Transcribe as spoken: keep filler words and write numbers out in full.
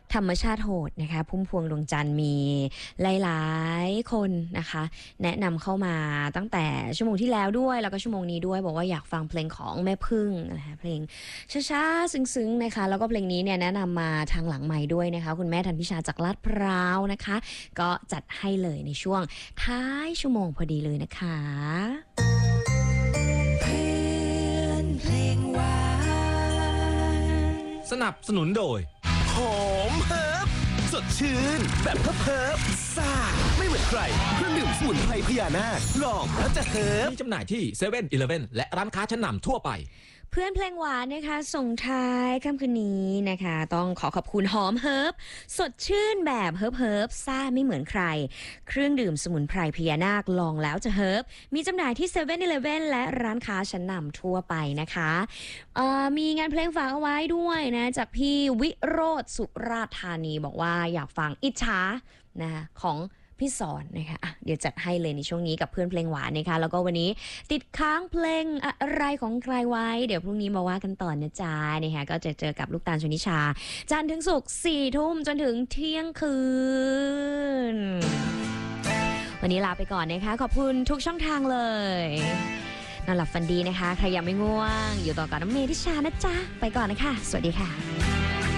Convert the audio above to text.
ธรรมชาติโหดนะคะพุ่มพวงดวงจันทร์มีหลายๆคนนะคะแนะนำเข้ามาตั้งแต่ชั่วโมงที่แล้วด้วยแล้วก็ชั่วโมงนี้ด้วยบอกว่าอยากฟังเพลงของแม่พึ่งนะคะเพลงช้าๆซึ้งๆนะคะแล้วก็เพลงนี้เนี่ยแนะนำมาทางหลังไมค์ด้วยนะคะคุณแม่ธันพิชาจากลาดพร้าวนะคะก็จัดให้เลยในช่วงท้ายชั่วโมงพอดีเลยนะคะสนับสนุนโดยหอมเฮิร์บสดชื่นแบบเฮิร์บเฮิร์บซ่าไม่เหมือนใครเครื่องดื่มสมุนไพรพญานาคลองแล้วจะเฮิร์บมีจำหน่ายที่เซเว่นอีเลฟเว่นและร้านค้าชั้นนำทั่วไปเพื่อนเพลงหวานนะคะส่งท้ายค่ำคืนนี้นะคะต้องขอขอบคุณหอมเฮิร์บสดชื่นแบบเฮิร์บเฮิร์บซ่าไม่เหมือนใครเครื่องดื่มสมุนไพรพญานาคลองแล้วจะเฮิร์บมีจำหน่ายที่เซเว่นอีเลฟเว่นและร้านค้าชั้นนำทั่วไปนะคะมีงานเพลงฝากเอาไว้ด้วยนะจากพี่วิโรธสุราษฎร์ธานีบอกว่าอยากฟังอิจฉานะของพี่สอนนะคะะเดี๋ยวจัดให้เลยในช่วงนี้กับเพื่อนเพลงหวานนะคะแล้วก็วันนี้ติดค้างเพลงอะไรของใครไว้เดี๋ยวพรุ่งนี้มาว่ากันต่อนะจ๊ะนะคะก็จะเจอกับลูกตาลชนิชาจันทร์ถึงศุกร์สี่ทุ่มจนถึงเที่ยงคืนวันนี้ลาไปก่อนนะคะขอบคุณทุกช่องทางเลยนอนหลับฝันดีนะคะใครยังไม่ง่วงอยู่ต่อกับน้ำเมธิชานะจ๊ะไปก่อนนะคะสวัสดีค่ะ